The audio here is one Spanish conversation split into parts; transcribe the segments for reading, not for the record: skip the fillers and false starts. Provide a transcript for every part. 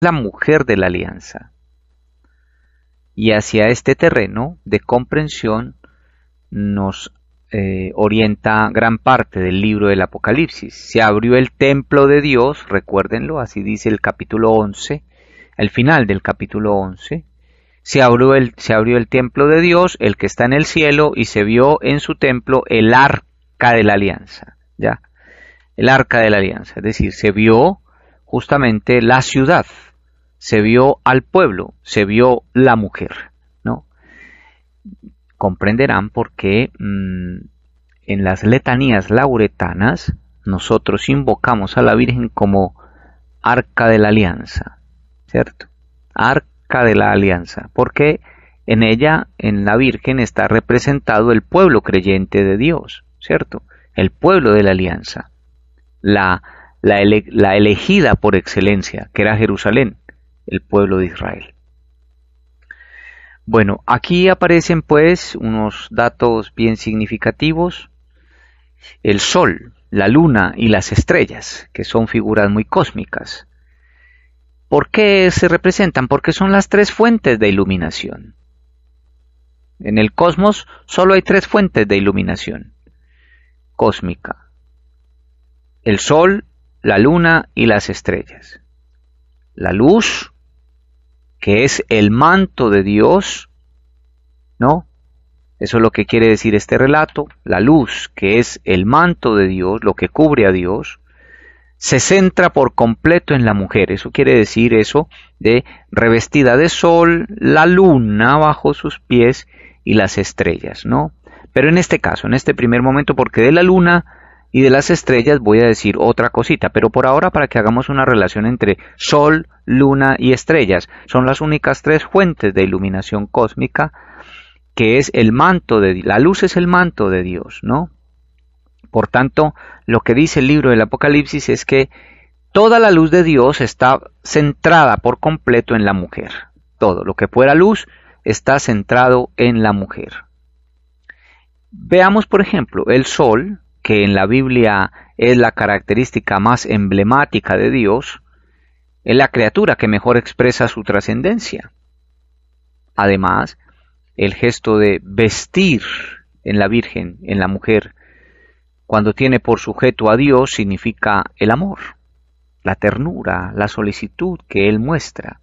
la mujer de la alianza. Y hacia este terreno de comprensión nos orienta gran parte del libro del Apocalipsis. Se abrió el templo de Dios, recuérdenlo, así dice el capítulo 11, el final del capítulo 11. Se abrió el templo de Dios, el que está en el cielo, y se vio en su templo el arca de la alianza, ¿ya? El arca de la alianza, es decir, se vio justamente la ciudad, se vio al pueblo, se vio la mujer, ¿no? Comprenderán por qué en las letanías lauretanas nosotros invocamos a la Virgen como arca de la alianza, ¿cierto? Arca de la alianza, porque en ella, en la Virgen, está representado el pueblo creyente de Dios, ¿cierto? El pueblo de la alianza, la elegida por excelencia, que era Jerusalén, el pueblo de Israel. Bueno, aquí aparecen pues unos datos bien significativos. El sol, la luna y las estrellas, que son figuras muy cósmicas. ¿Por qué se representan? Porque son las tres fuentes de iluminación. En el cosmos solo hay tres fuentes de iluminación cósmica: el sol, la luna y las estrellas. La luz, que es el manto de Dios, ¿no? Eso es lo que quiere decir este relato. La luz, que es el manto de Dios, lo que cubre a Dios, se centra por completo en la mujer. Eso quiere decir eso de revestida de sol, la luna bajo sus pies y las estrellas, ¿no? Pero en este caso, en este primer momento, porque de la luna y de las estrellas voy a decir otra cosita, pero por ahora para que hagamos una relación entre sol, luna y estrellas. Son las únicas tres fuentes de iluminación cósmica, que es el manto de la luz, es el manto de Dios, ¿no? Por tanto, lo que dice el libro del Apocalipsis es que toda la luz de Dios está centrada por completo en la mujer. Todo lo que fuera luz está centrado en la mujer. Veamos, por ejemplo, el sol, que en la Biblia es la característica más emblemática de Dios, es la criatura que mejor expresa su trascendencia. Además, el gesto de vestir en la Virgen, en la mujer, cuando tiene por sujeto a Dios, significa el amor, la ternura, la solicitud que Él muestra.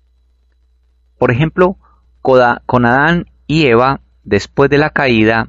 Por ejemplo, con Adán y Eva, después de la caída,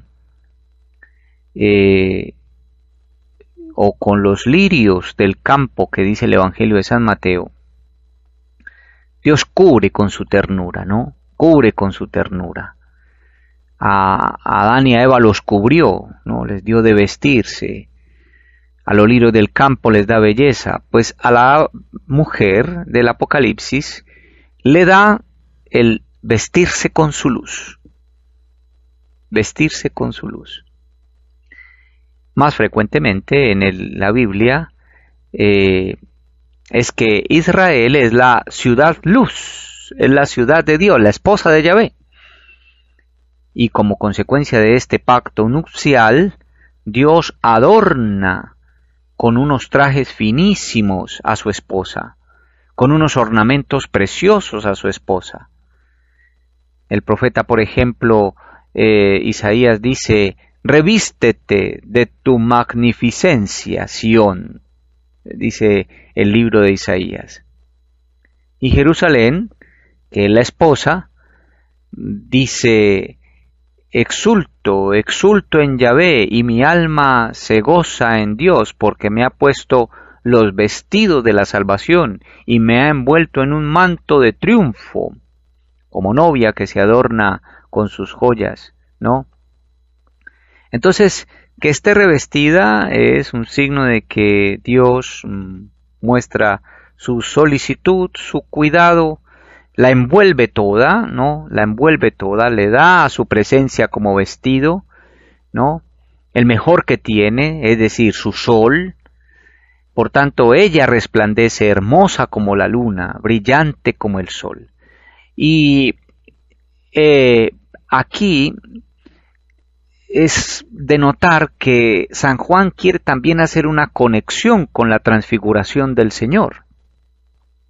o con los lirios del campo que dice el Evangelio de San Mateo, Dios cubre con su ternura, ¿no? Cubre con su ternura. A Adán y a Eva los cubrió, ¿no? Les dio de vestirse. A los lirios del campo les da belleza. Pues a la mujer del Apocalipsis le da el vestirse con su luz. Vestirse con su luz. Más frecuentemente en la Biblia es que Israel es la ciudad luz, es la ciudad de Dios, la esposa de Yahvé. Y como consecuencia de este pacto nupcial, Dios adorna con unos trajes finísimos a su esposa, con unos ornamentos preciosos a su esposa. El profeta, por ejemplo, Isaías dice: revístete de tu magnificencia, Sión, dice el libro de Isaías. Y Jerusalén, que es la esposa, dice: exulto, exulto en Yahvé, y mi alma se goza en Dios, porque me ha puesto los vestidos de la salvación, y me ha envuelto en un manto de triunfo, como novia que se adorna con sus joyas, ¿no? Entonces, que esté revestida es un signo de que Dios muestra su solicitud, su cuidado, la envuelve toda, ¿no? La envuelve toda, le da a su presencia como vestido, ¿no? El mejor que tiene, es decir, su sol. Por tanto, ella resplandece hermosa como la luna, brillante como el sol. Y aquí es de notar que San Juan quiere también hacer una conexión con la transfiguración del Señor.